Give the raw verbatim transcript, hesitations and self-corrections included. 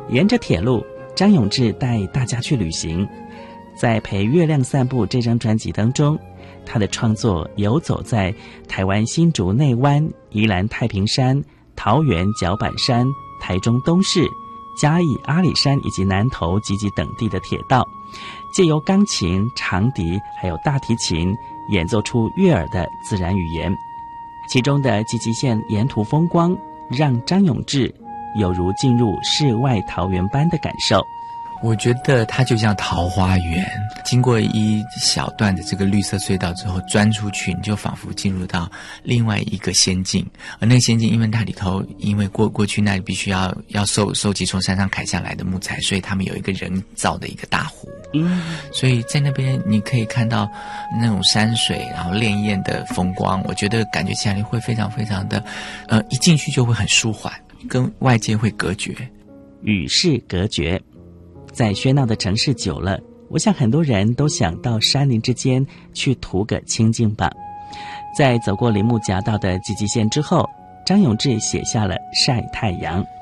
沿着铁路，张永志带大家去旅行。在《陪月亮散步》这张专辑当中，他的创作游走在台湾新竹内湾、宜兰太平山、桃园脚板山、台中东势、嘉义阿里山以及南投集集等地的铁道，借由钢琴、长笛还有大提琴演奏出悦耳的自然语言。其中的集集线沿途风光，让张永志有如进入世外桃源般的感受。 我觉得它就像桃花源，经过一小段的这个绿色隧道之后钻出去，你就仿佛进入到另外一个仙境。而那个仙境因为它里头因为过过去那里必须要要收收集从山上砍下来的木材，所以他们有一个人造的一个大湖，嗯，所以在那边你可以看到那种山水然后潋滟的风光，我觉得感觉起来会非常非常的呃，一进去就会很舒缓，跟外界会隔绝， 与世隔绝。在喧闹的城市久了，我想很多人都想到山林之间去图个清静吧。在走过林木夹道的集集线之后，张永志写下了《晒太阳》。